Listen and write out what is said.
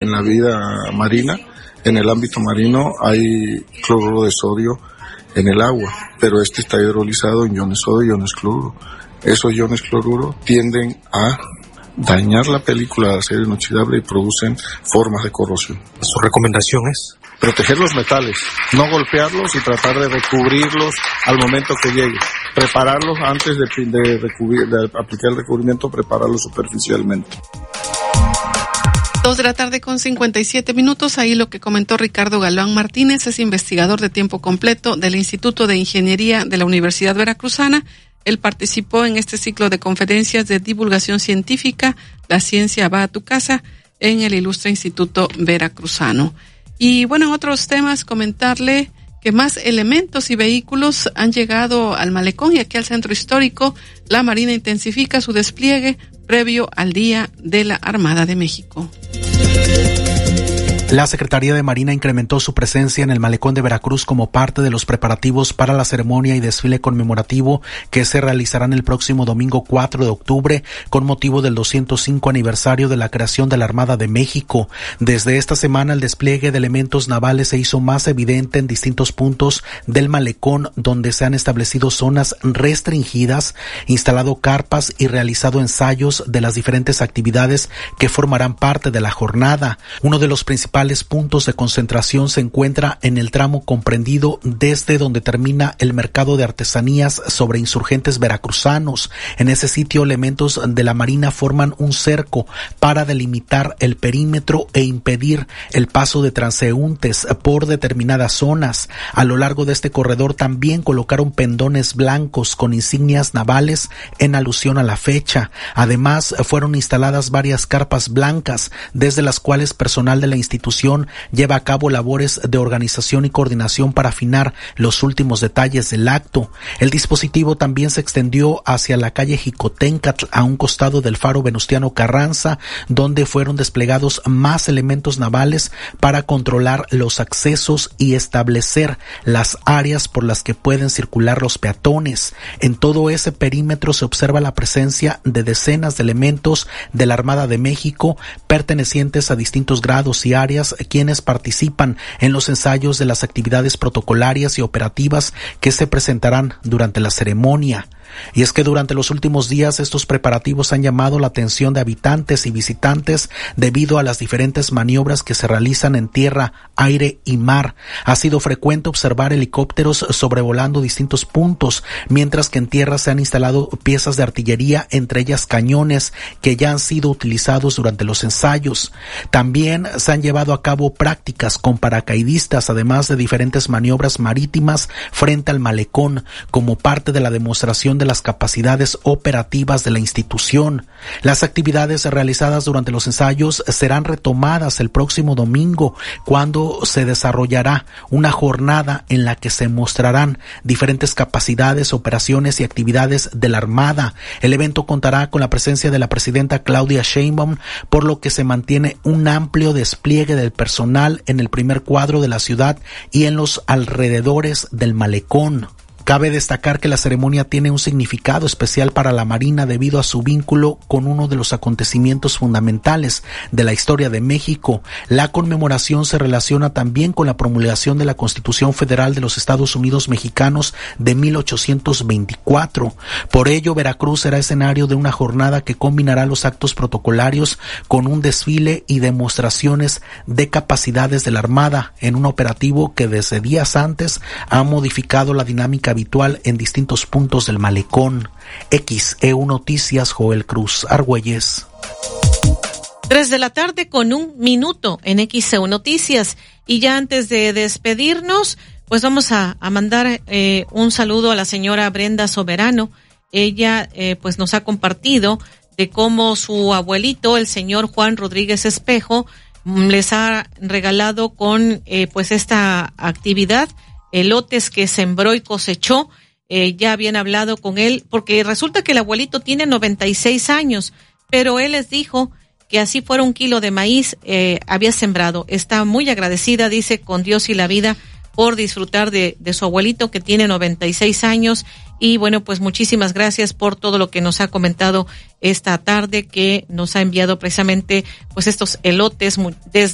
En la vida marina, en el ámbito marino, hay cloruro de sodio en el agua, pero este está hidrolizado en iones sodio y iones cloruro. Esos iones cloruro tienden a dañar la película de acero inoxidable y producen formas de corrosión. ¿Su recomendación es? Proteger los metales, no golpearlos y tratar de recubrirlos al momento que llegue. Prepararlos antes de aplicar el recubrimiento, prepararlos superficialmente. 2:57 p.m. Ahí lo que comentó Ricardo Galván Martínez, es investigador de tiempo completo del Instituto de Ingeniería de la Universidad Veracruzana. Él participó en este ciclo de conferencias de divulgación científica, La ciencia va a tu casa, en el ilustre Instituto Veracruzano. Y bueno, en otros temas, comentarle que más elementos y vehículos han llegado al malecón y aquí al centro histórico. La Marina intensifica su despliegue previo al Día de la Armada de México. La Secretaría de Marina incrementó su presencia en el malecón de Veracruz como parte de los preparativos para la ceremonia y desfile conmemorativo que se realizarán el próximo domingo 4 de octubre con motivo del 205 aniversario de la creación de la Armada de México. Desde esta semana el despliegue de elementos navales se hizo más evidente en distintos puntos del malecón, donde se han establecido zonas restringidas, instalado carpas y realizado ensayos de las diferentes actividades que formarán parte de la jornada. Uno de los principales puntos de concentración se encuentra en el tramo comprendido desde donde termina el mercado de artesanías sobre insurgentes veracruzanos. En ese sitio, elementos de la Marina forman un cerco para delimitar el perímetro e impedir el paso de transeúntes por determinadas zonas. A lo largo de este corredor también colocaron pendones blancos con insignias navales en alusión a la fecha. Además, fueron instaladas varias carpas blancas, desde las cuales personal de la institución lleva a cabo labores de organización y coordinación para afinar los últimos detalles del acto. El dispositivo también se extendió hacia la calle Jicotencatl, a un costado del faro Venustiano Carranza, donde fueron desplegados más elementos navales para controlar los accesos y establecer las áreas por las que pueden circular los peatones. En todo ese perímetro se observa la presencia de decenas de elementos de la Armada de México pertenecientes a distintos grados y áreas, quienes participan en los ensayos de las actividades protocolarias y operativas que se presentarán durante la ceremonia. Y es que durante los últimos días estos preparativos han llamado la atención de habitantes y visitantes debido a las diferentes maniobras que se realizan en tierra, aire y mar. Ha sido frecuente observar helicópteros sobrevolando distintos puntos, mientras que en tierra se han instalado piezas de artillería, entre ellas cañones que ya han sido utilizados durante los ensayos. También se han llevado a cabo prácticas con paracaidistas, además de diferentes maniobras marítimas frente al malecón, como parte de la demostración de las capacidades operativas de la institución. Las actividades realizadas durante los ensayos serán retomadas el próximo domingo, cuando se desarrollará una jornada en la que se mostrarán diferentes capacidades, operaciones y actividades de la Armada. El evento contará con la presencia de la presidenta Claudia Sheinbaum, por lo que se mantiene un amplio despliegue del personal en el primer cuadro de la ciudad y en los alrededores del malecón. Cabe destacar que la ceremonia tiene un significado especial para la Marina debido a su vínculo con uno de los acontecimientos fundamentales de la historia de México. La conmemoración se relaciona también con la promulgación de la Constitución Federal de los Estados Unidos Mexicanos de 1824. Por ello, Veracruz será escenario de una jornada que combinará los actos protocolarios con un desfile y demostraciones de capacidades de la Armada en un operativo que desde días antes ha modificado la dinámica habitual en distintos puntos del malecón. XEU Noticias, Joel Cruz Argüelles. 3:01 en XEU Noticias. Y ya antes de despedirnos, pues vamos a mandar un saludo a la señora Brenda Soberano. Ella pues nos ha compartido de cómo su abuelito, el señor Juan Rodríguez Espejo, les ha regalado con pues esta actividad elotes que sembró y cosechó. Ya habían hablado con él, porque resulta que el abuelito tiene 96 años, pero él les dijo que así fuera 1 kilo de maíz, había sembrado. Está muy agradecida, dice, con Dios y la vida por disfrutar de su abuelito que tiene 96 años. Y bueno, pues muchísimas gracias por todo lo que nos ha comentado esta tarde, que nos ha enviado precisamente pues estos elotes desde